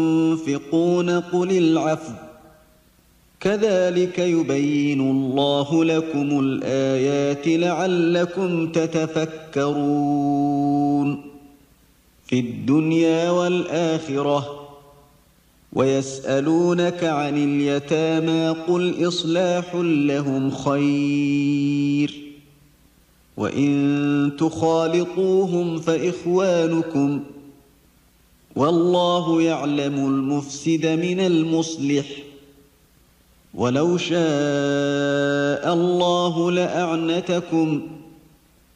تنفقون قل العفو كذلك يبين الله لكم الآيات لعلكم تتفكرون في الدنيا والآخرة. ويسألونك عن اليتامى قل إصلاح لهم خير وإن تخالطوهم فإخوانكم والله يعلم المفسد من المصلح ولو شاء الله لأعنتكم